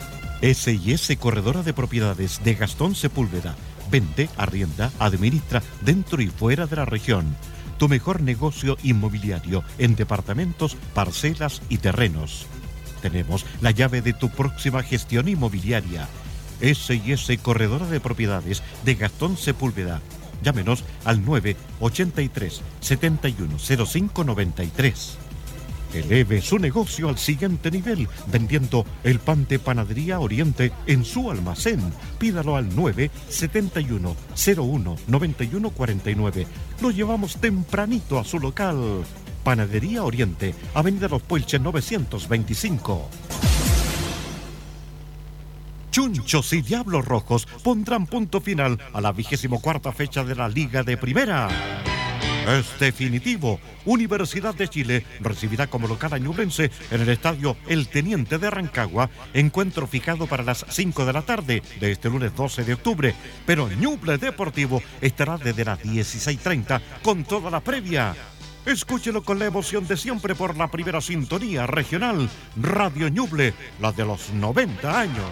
S y S Corredora de Propiedades de Gastón Sepúlveda. Vende, arrienda, administra dentro y fuera de la región. Tu mejor negocio inmobiliario en departamentos, parcelas y terrenos. Tenemos la llave de tu próxima gestión inmobiliaria. S y S Corredora de Propiedades de Gastón Sepúlveda. Llámenos al nueve ochenta y tres, setenta y uno, cero cinco noventa y tres. Eleve su negocio al siguiente nivel vendiendo el pan de Panadería Oriente en su almacén. Pídalo al nueve setenta y uno, cero uno, noventa y uno cuarenta y nueve. Lo llevamos tempranito a su local. Panadería Oriente, Avenida Los Puelches novecientos veinticinco. Chunchos y Diablos Rojos pondrán punto final a la vigésimo cuarta fecha de la Liga de Primera. Es definitivo. Universidad de Chile recibirá como local a Ñublense en el estadio El Teniente de Rancagua, encuentro fijado para las cinco de la tarde de este lunes doce de octubre. Pero Ñuble Deportivo estará desde las dieciséis treinta con toda la previa. Escúchelo con la emoción de siempre por la primera sintonía regional, Radio Ñuble, la de los noventa años.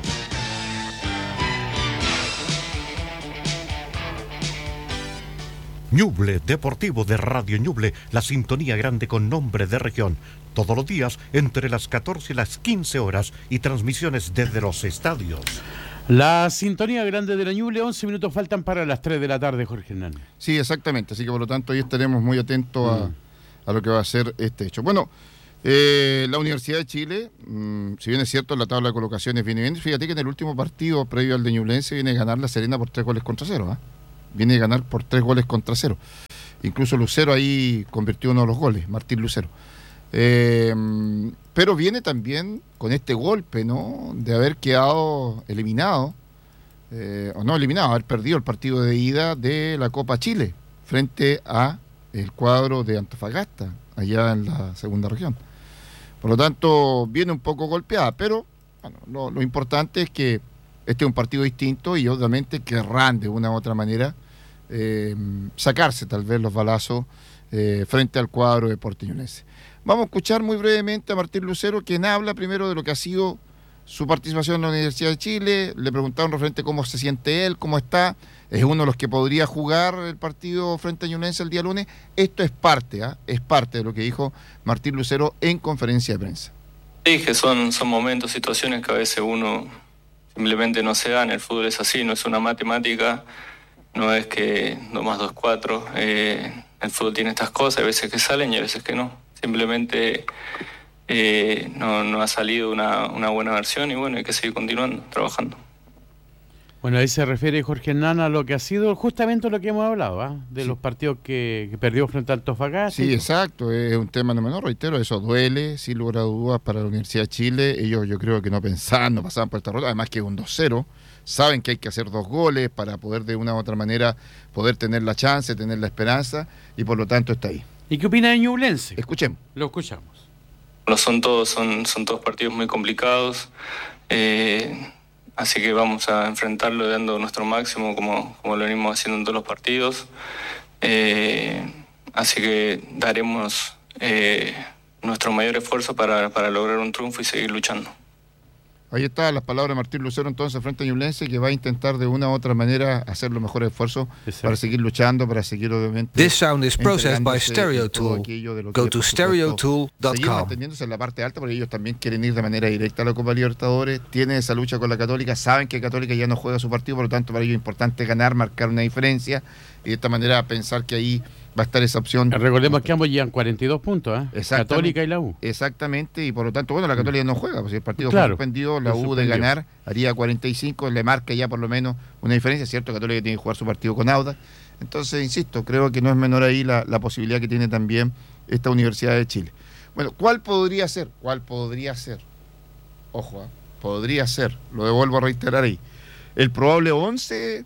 Ñuble Deportivo de Radio Ñuble, la sintonía grande con nombre de región. Todos los días entre las catorce y las quince horas y transmisiones desde los estadios. La sintonía grande de la Ñuble, once minutos faltan para las tres de la tarde, Jorge Hernández. Sí, exactamente, así que por lo tanto hoy estaremos muy atentos a, Mm. a lo que va a ser este hecho. Bueno, eh, la Universidad de Chile, mmm, si bien es cierto, en la tabla de colocaciones viene bien, fíjate que en el último partido previo al de Ñublense viene a ganar la Serena por tres goles contra cero, ¿eh? Viene a ganar por tres goles contra cero. Incluso Lucero ahí convirtió uno de los goles, Martín Lucero. Eh, pero viene también con este golpe, ¿no? De haber quedado eliminado, eh, o no eliminado, haber perdido el partido de ida de la Copa Chile frente a el cuadro de Antofagasta, allá en la segunda región. Por lo tanto, viene un poco golpeada, pero bueno, lo, lo importante es que este es un partido distinto y obviamente querrán de una u otra manera eh, sacarse tal vez los balazos eh, frente al cuadro de Porteñonense. Vamos a escuchar muy brevemente a Martín Lucero, quien habla primero de lo que ha sido su participación en la Universidad de Chile. Le preguntaron referente cómo se siente él, cómo está. Es uno de los que podría jugar el partido frente a Ñublense el día lunes. Esto es parte, ¿eh? es parte de lo que dijo Martín Lucero en conferencia de prensa. Dije, son, son momentos, situaciones que a veces uno simplemente no se dan. El fútbol es así, no es una matemática, no es que dos más dos, cuatro. Eh, el fútbol tiene estas cosas, hay veces que salen y a veces que no. Simplemente eh, no, no ha salido una, una buena versión y bueno, hay que seguir continuando, trabajando. Bueno, ahí se refiere Jorge Hernández a lo que ha sido justamente lo que hemos hablado, ¿eh? de sí. los partidos que, que perdió frente a Antofagasta. Sí, exacto, es un tema no menor, reitero, eso duele, sin lugar a dudas para la Universidad de Chile. Ellos yo creo que no pensaban, no pasaban por esta ruta, además que es un dos cero, saben que hay que hacer dos goles para poder de una u otra manera poder tener la chance, tener la esperanza y por lo tanto está ahí. ¿Y qué opina de Ñublense? Escuchemos. Lo escuchamos. Lo son todos, son, son todos partidos muy complicados, eh, así que vamos a enfrentarlo dando nuestro máximo como, como lo venimos haciendo en todos los partidos. Eh, así que daremos eh, nuestro mayor esfuerzo para, para lograr un triunfo y seguir luchando. Ahí está las palabras de Martín Lucero entonces frente a Ñublense, que va a intentar de una u otra manera hacer los mejores esfuerzos para seguir luchando, para seguir obviamente. This sound is processed by Stereo Tool. Go to stereo tool dot com. Seguir manteniéndose en la parte alta porque ellos también quieren ir de manera directa a la Copa Libertadores, tienen esa lucha con la Católica, saben que Católica ya no juega su partido, por lo tanto para ellos es importante ganar, marcar una diferencia y de esta manera pensar que ahí va a estar esa opción. Recordemos que ambos llevan cuarenta y dos puntos, ¿eh? Católica y la U. Exactamente, y por lo tanto, bueno, la Católica no juega, pues si el partido claro, fue suspendido, la U de ganar haría cuarenta y cinco, le marca ya por lo menos una diferencia, es cierto, Católica tiene que jugar su partido con Audax. Entonces, insisto, creo que no es menor ahí la, la posibilidad que tiene también esta Universidad de Chile. Bueno, ¿cuál podría ser? ¿Cuál podría ser? Ojo, ¿eh? podría ser, lo devuelvo a reiterar ahí, el probable once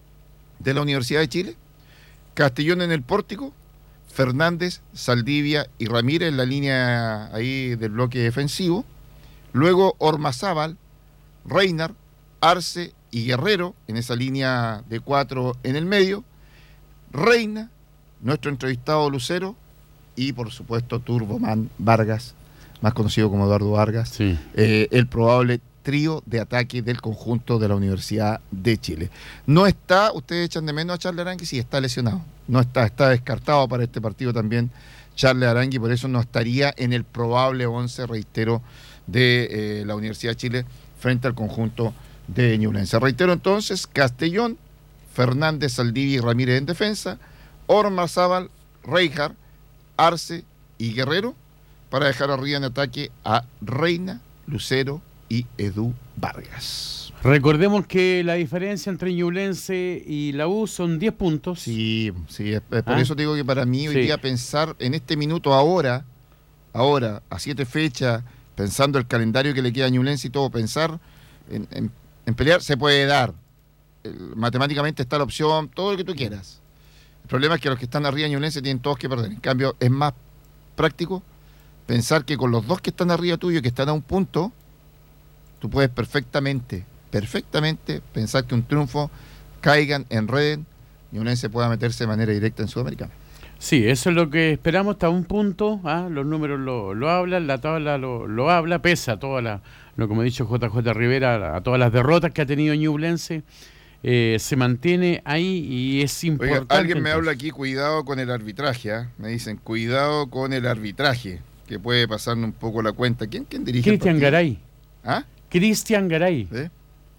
de la Universidad de Chile. Castellón en el pórtico, Fernández, Saldivia y Ramírez en la línea ahí del bloque defensivo. Luego Ormazábal, Reinar, Arce y Guerrero en esa línea de cuatro en el medio. Reina, nuestro entrevistado Lucero y por supuesto Turboman Vargas, más conocido como Eduardo Vargas, sí. eh, el probable trío de ataque del conjunto de la Universidad de Chile. No está, ustedes echan de menos a Charles Arangui, sí, está lesionado. No está, está descartado para este partido también Charles Arangui, por eso no estaría en el probable once, reitero, de eh, la Universidad de Chile frente al conjunto de Ñublense. Reitero entonces, Castellón, Fernández, Saldivia y Ramírez en defensa, Ormazábal, Reijar, Arce y Guerrero, para dejar arriba en ataque a Reina, Lucero y Edu Vargas. Recordemos que la diferencia entre Ñublense y la U son diez puntos. Sí, sí, es, es por ¿Ah? eso digo que para mí hoy sí. día pensar en este minuto ahora, ahora, a siete fechas, pensando el calendario que le queda a Ñublense y todo, pensar en, en, en pelear se puede dar. El, matemáticamente está la opción, todo lo que tú quieras. El problema es que los que están arriba de Ñublense tienen todos que perder. En cambio, es más práctico pensar que con los dos que están arriba tuyo, que están a un punto, tú puedes perfectamente, perfectamente pensar que un triunfo caigan, enreden, y Ñublense pueda meterse de manera directa en Sudamericana. Sí, eso es lo que esperamos hasta un punto, ¿ah? Los números lo, lo hablan, la tabla lo, lo habla, pesa a toda la, lo como ha dicho J J Rivera, a todas las derrotas que ha tenido Ñublense, eh, se mantiene ahí y es importante. Oiga, alguien me entonces. habla aquí, cuidado con el arbitraje, ¿eh? Me dicen, cuidado con el arbitraje, que puede pasarnos un poco la cuenta. ¿Quién, quién dirige? Cristian Garay. ¿Ah? Cristian Garay. ¿Sí?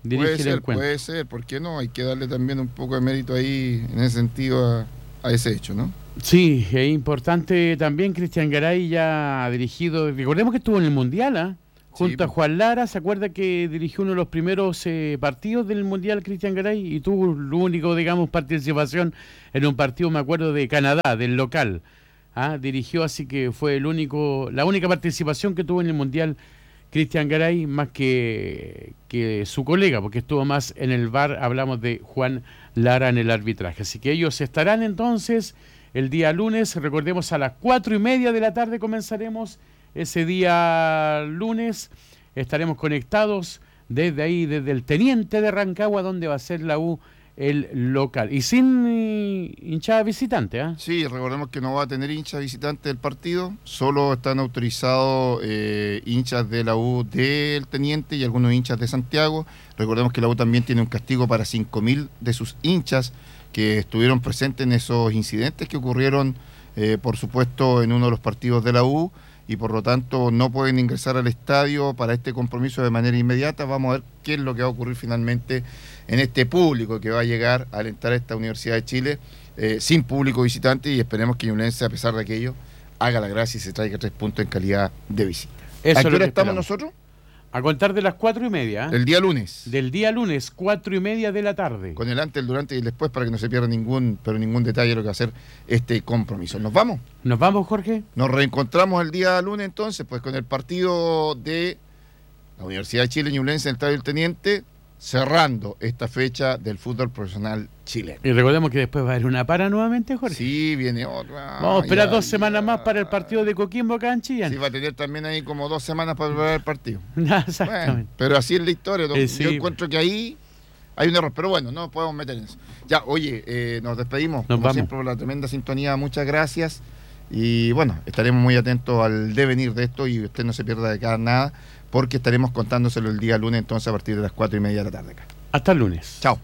dirige puede el ser, encuentro. Puede ser, ¿por qué no? Hay que darle también un poco de mérito ahí en ese sentido a, a ese hecho, ¿no? Sí, es importante también. Cristian Garay ya ha dirigido, recordemos que estuvo en el Mundial, ¿ah? Junto Sí. a Juan Lara. ¿Se acuerda que dirigió uno de los primeros eh, partidos del Mundial Cristian Garay? Y tuvo lo único, digamos, participación en un partido, me acuerdo, de Canadá, del local. ¿Ah? Dirigió, así que fue el único, la única participación que tuvo en el Mundial Cristian Garay, más que, que su colega, porque estuvo más en el V A R. Hablamos de Juan Lara en el arbitraje. Así que ellos estarán entonces el día lunes. Recordemos, a las cuatro y media de la tarde comenzaremos ese día lunes. Estaremos conectados desde ahí, desde el Teniente de Rancagua, donde va a ser la U el local. Y sin eh, hinchada visitante, ¿ah? ¿eh? Sí, recordemos que no va a tener hinchas visitantes del partido, solo están autorizados eh, hinchas de la U del Teniente y algunos hinchas de Santiago. Recordemos que la U también tiene un castigo para cinco mil de sus hinchas que estuvieron presentes en esos incidentes que ocurrieron, eh, por supuesto, en uno de los partidos de la U, y por lo tanto no pueden ingresar al estadio para este compromiso de manera inmediata. Vamos a ver qué es lo que va a ocurrir finalmente en este público que va a llegar a alentar a esta Universidad de Chile eh, sin público visitante, y esperemos que Ñublense, a pesar de aquello, haga la gracia y se traiga tres puntos en calidad de visita. Eso ¿A es qué lo hora que estamos esperamos. nosotros? A contar de las cuatro y media. ¿eh? El día lunes. Del día lunes, cuatro y media de la tarde. Con el antes, el durante y el después, para que no se pierda ningún, pero ningún detalle de lo que va a ser este compromiso. ¿Nos vamos? ¿Nos vamos, Jorge? Nos reencontramos el día lunes entonces, pues con el partido de la Universidad de Chile Ñublense en el Estadio del Teniente, cerrando esta fecha del fútbol profesional chileno. Y recordemos que después va a haber una para nuevamente, Jorge. Sí, viene otra. Vamos a esperar Ya, dos semanas ya. más para el partido de Coquimbo acá en Chillán. Sí, va a tener también ahí como dos semanas para preparar el partido. Exactamente. Bueno, pero así es la historia. Eh, sí. Yo encuentro que ahí hay un error, pero bueno, no podemos meter en eso. Ya, oye, eh, nos despedimos. Nos como vamos. siempre, por la tremenda sintonía. Muchas gracias. Y bueno, estaremos muy atentos al devenir de esto y usted no se pierda de cada nada, porque estaremos contándoselo el día lunes, entonces a partir de las cuatro y media de la tarde acá. Hasta el lunes. Chao.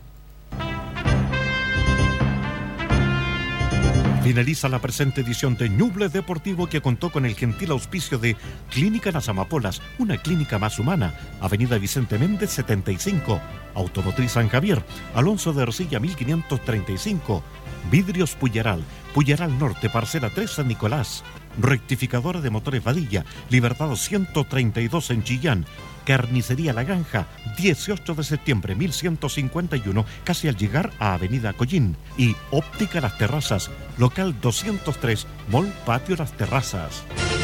Finaliza la presente edición de Ñuble Deportivo, que contó con el gentil auspicio de Clínica Las Amapolas, una clínica más humana, Avenida Vicente Méndez setenta y cinco, Automotriz San Javier, Alonso de Ercilla mil quinientos treinta y cinco, Vidrios Puyaral, Puyaral Norte, Parcela tres San Nicolás, Rectificadora de Motores Vadilla, Libertad ciento treinta y dos en Chillán, Carnicería La Granja, dieciocho de septiembre mil ciento cincuenta y uno, casi al llegar a Avenida Collín. Y Óptica Las Terrazas, local doscientos tres, Mall Patio Las Terrazas.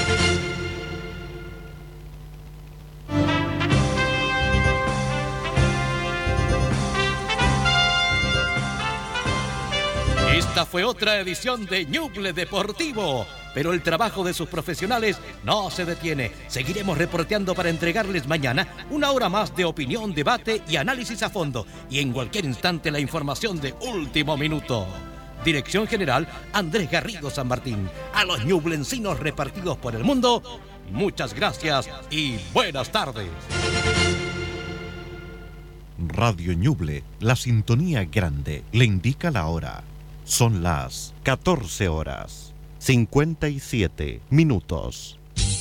Esta fue otra edición de Ñuble Deportivo, pero el trabajo de sus profesionales no se detiene. Seguiremos reporteando para entregarles mañana una hora más de opinión, debate y análisis a fondo, y en cualquier instante la información de último minuto. Dirección General Andrés Garrido San Martín. A los ñublencinos repartidos por el mundo, muchas gracias y buenas tardes. Radio Ñuble, la sintonía grande, le indica la hora. Son las catorce horas, cincuenta y siete minutos.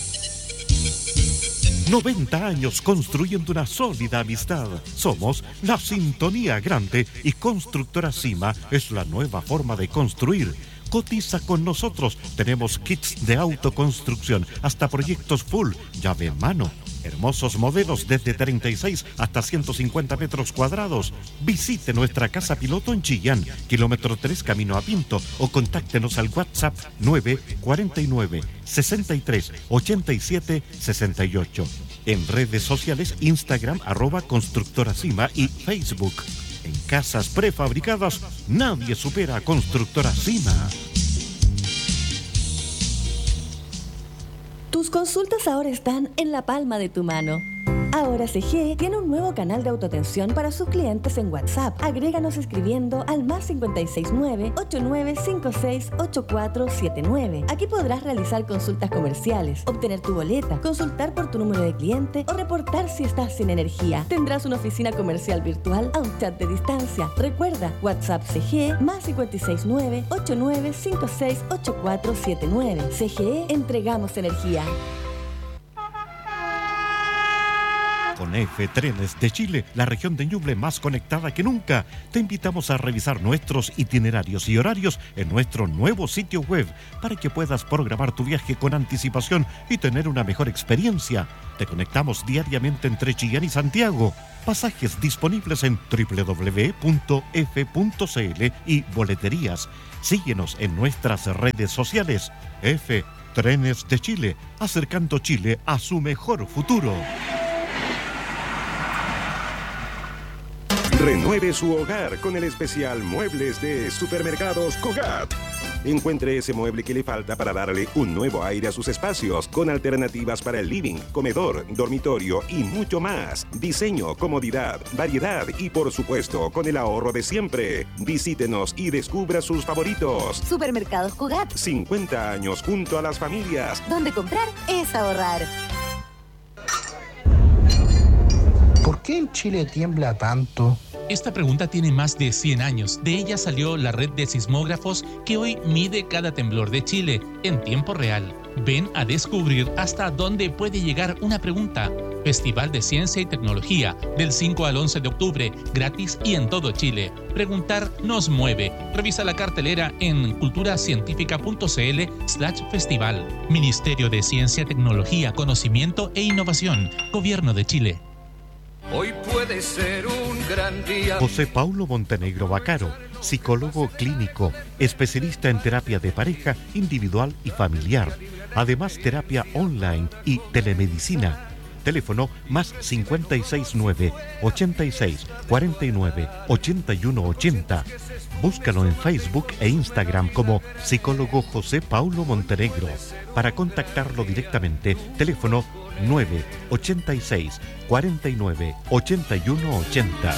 noventa años construyendo una sólida amistad. Somos la sintonía grande, y Constructora Cima es la nueva forma de construir. Cotiza con nosotros. Tenemos kits de autoconstrucción, hasta proyectos full, llave en mano. Hermosos modelos desde treinta y seis hasta ciento cincuenta metros cuadrados. Visite nuestra casa piloto en Chillán, kilómetro tres camino a Pinto, o contáctenos al WhatsApp nueve cuatro nueve, sesenta y tres, ochenta y siete, sesenta y ocho. En redes sociales, Instagram, arroba Constructora Cima, y Facebook. En casas prefabricadas, nadie supera a Constructora Cima. Tus consultas ahora están en la palma de tu mano. Ahora C G tiene un nuevo canal de autoatención para sus clientes en WhatsApp. Agréganos escribiendo al más cinco seis nueve, ocho nueve cinco seis, ocho cuatro siete nueve. Aquí podrás realizar consultas comerciales, obtener tu boleta, consultar por tu número de cliente o reportar si estás sin energía. Tendrás una oficina comercial virtual a un chat de distancia. Recuerda, WhatsApp C G más cinco seis nueve, ocho nueve cinco seis, ocho cuatro siete nueve. C G E, entregamos energía. Con F Trenes de Chile, la región de Ñuble más conectada que nunca, te invitamos a revisar nuestros itinerarios y horarios en nuestro nuevo sitio web para que puedas programar tu viaje con anticipación y tener una mejor experiencia. Te conectamos diariamente entre Chillán y Santiago. Pasajes disponibles en doble u doble u doble u punto f punto c l y boleterías. Síguenos en nuestras redes sociales. F Trenes de Chile, acercando Chile a su mejor futuro. Renueve su hogar con el especial Muebles de Supermercados Cogat. Encuentre ese mueble que le falta para darle un nuevo aire a sus espacios, con alternativas para el living, comedor, dormitorio y mucho más. Diseño, comodidad, variedad y por supuesto con el ahorro de siempre. Visítenos y descubra sus favoritos. Supermercados Cogat. cincuenta años junto a las familias. Donde comprar es ahorrar. ¿Por qué en Chile tiembla tanto? Esta pregunta tiene más de cien años. De ella salió la red de sismógrafos que hoy mide cada temblor de Chile en tiempo real. Ven a descubrir hasta dónde puede llegar una pregunta. Festival de Ciencia y Tecnología, del cinco al once de octubre, gratis y en todo Chile. Preguntar nos mueve. Revisa la cartelera en culturacientifica.cl slash festival. Ministerio de Ciencia, Tecnología, Conocimiento e Innovación. Gobierno de Chile. Hoy puede ser un gran día. José Paulo Montenegro Bacaro, psicólogo clínico, especialista en terapia de pareja, individual y familiar. Además, terapia online y telemedicina. Teléfono más cincuenta y seis nueve, ochenta y seis, cuarenta y nueve, ochenta y uno ochenta. Búscalo en Facebook e Instagram como psicólogo José Paulo Montenegro. Para contactarlo directamente, teléfono nueve ochenta y seis, cuarenta y nueve, ochenta y uno ochenta.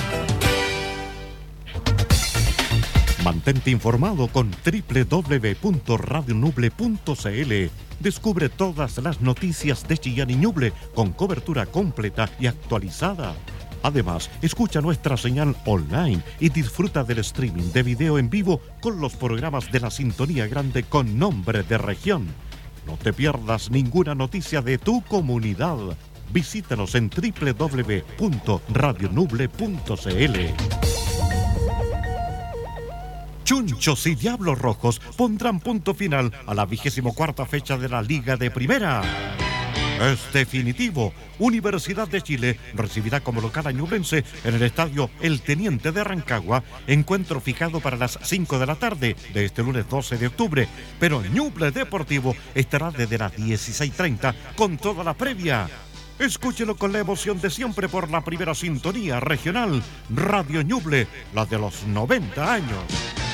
Mantente informado con doble u doble u doble u punto radio nuble punto c l. Descubre todas las noticias de Chillán y Ñuble con cobertura completa y actualizada. Además, escucha nuestra señal online y disfruta del streaming de video en vivo con los programas de la Sintonía Grande con nombre de región. No te pierdas ninguna noticia de tu comunidad. Visítanos en doble u doble u doble u punto radio nuble punto c l. Chunchos y Diablos Rojos pondrán punto final a la vigésimo cuarta fecha de la Liga de Primera. Es definitivo. Universidad de Chile recibirá como local a Ñublense en el estadio El Teniente de Rancagua, encuentro fijado para las cinco de la tarde de este lunes doce de octubre. Pero Ñuble Deportivo estará desde las dieciséis treinta con toda la previa. Escúchelo con la emoción de siempre por la primera sintonía regional, Radio Ñuble, la de los noventa años.